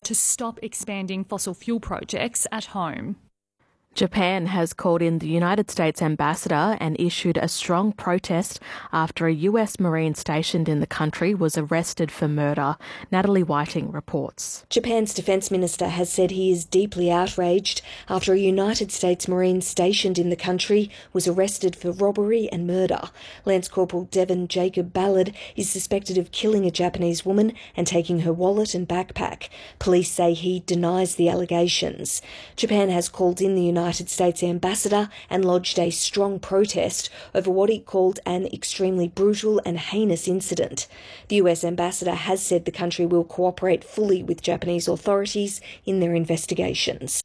to stop expanding fossil fuel projects at home. Japan has called in the United States ambassador and issued a strong protest after a US Marine stationed in the country was arrested for murder. Natalie Whiting reports. Japan's defence minister has said he is deeply outraged after a United States Marine stationed in the country was arrested for robbery and murder. Lance Corporal Devon Jacob Ballard is suspected of killing a Japanese woman and taking her wallet and backpack. Police say he denies the allegations. Japan has called in the United States ambassador and lodged a strong protest over what he called an extremely brutal and heinous incident. The US ambassador has said the country will cooperate fully with Japanese authorities in their investigations.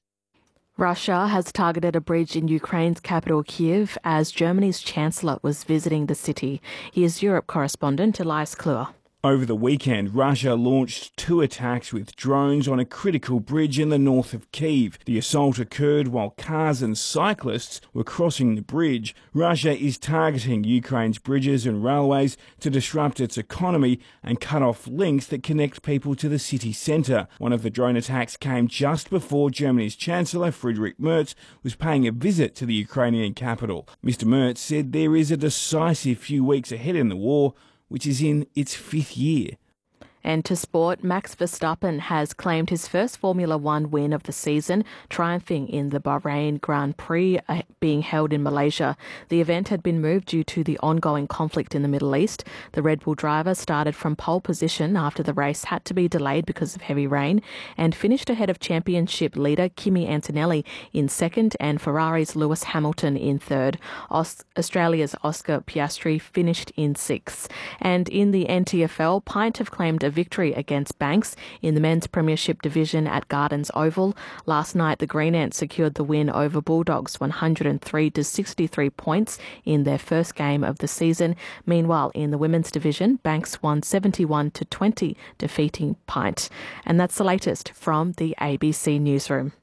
Russia has targeted a bridge in Ukraine's capital Kyiv as Germany's chancellor was visiting the city. Here's Europe correspondent Elias Kluwer. Over the weekend, Russia launched 2 attacks with drones on a critical bridge in the north of Kyiv. The assault occurred while cars and cyclists were crossing the bridge. Russia is targeting Ukraine's bridges and railways to disrupt its economy and cut off links that connect people to the city centre. One of the drone attacks came just before Germany's Chancellor Friedrich Merz was paying a visit to the Ukrainian capital. Mr. Merz said there is a decisive few weeks ahead in the war, which is in its 5th year. And to sport, Max Verstappen has claimed his first Formula One win of the season, triumphing in the Bahrain Grand Prix being held in Malaysia. The event had been moved due to the ongoing conflict in the Middle East. The Red Bull driver started from pole position after the race had to be delayed because of heavy rain and finished ahead of championship leader Kimi Antonelli in second and Ferrari's Lewis Hamilton in third. Australia's Oscar Piastri finished in sixth. And in the NTFL, Pint have claimed a victory against Banks in the men's premiership division at Gardens Oval. Last night, the Green Ants secured the win over Bulldogs 103 to 63 points in their first game of the season. Meanwhile, in the women's division, Banks won 71 to 20, defeating Pint. And that's the latest from the ABC Newsroom.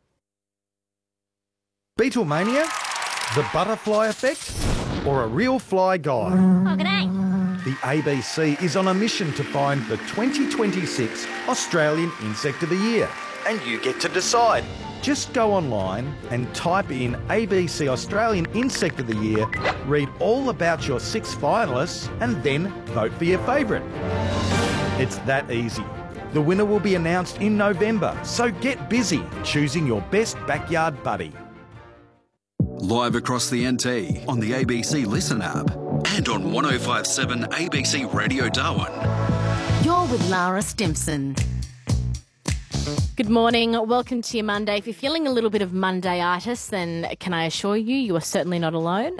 Beatlemania? The butterfly effect? Or a real fly guy? Oh, g'day. The ABC is on a mission to find the 2026 Australian Insect of the Year. And you get to decide. Just go online and type in ABC Australian Insect of the Year, read all about your 6 finalists, and then vote for your favourite. It's that easy. The winner will be announced in November, so get busy choosing your best backyard buddy. Live across the NT on the ABC Listen app and on 105.7 ABC Radio Darwin. You're with Lara Stimson. Good morning. Welcome to your Monday. If you're feeling a little bit of Monday-itis, then can I assure you, you are certainly not alone.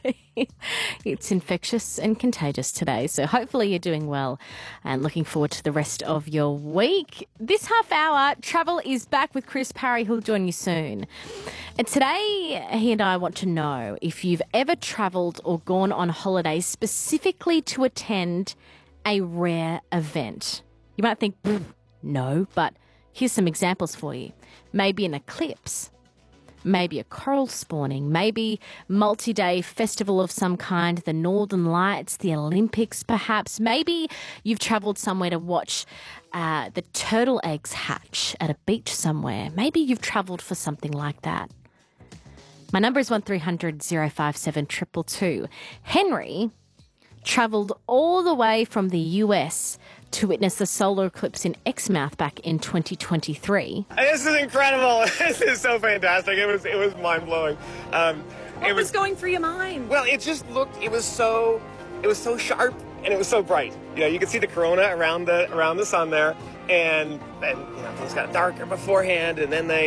It's infectious and contagious today, so hopefully you're doing well and looking forward to the rest of your week. This half hour, travel is back with Chris Parry, who'll join you soon. And today, he and I want to know if you've ever travelled or gone on holiday specifically to attend a rare event. You might think, no, but here's some examples for you. Maybe an eclipse, maybe a coral spawning, maybe multi-day festival of some kind, the Northern Lights, the Olympics perhaps. Maybe you've travelled somewhere to watch the turtle eggs hatch at a beach somewhere. Maybe you've travelled for something like that. My number is 1300 057 222. Henry travelled all the way from the US to witness the solar eclipse in Exmouth back in 2023. This is incredible. This is so fantastic. It was mind-blowing. What was going through your mind? Well, it just looked, it was so sharp and it was so bright. You know, you could see the corona around the sun there, and then things got darker beforehand, and then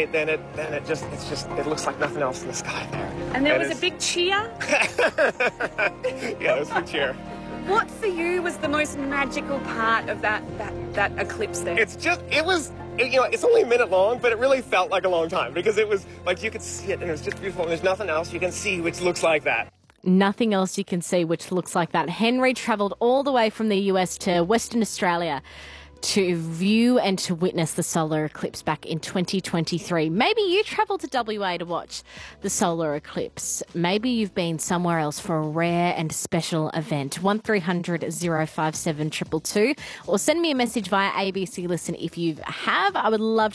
it looks like nothing else in the sky there. And there was a big cheer? Yeah, there was a big cheer. What for you was the most magical part of that eclipse there? It's only a minute long, but it really felt like a long time because it was like you could see it and it was just beautiful, and there's nothing else you can see which looks like that. Nothing else you can see which looks like that. Henry travelled all the way from the US to Western Australia to view and to witness the solar eclipse back in 2023. Maybe you travelled to WA to watch the solar eclipse. Maybe you've been somewhere else for a rare and special event. 1300 057 222, or send me a message via ABC Listen if you have. I would love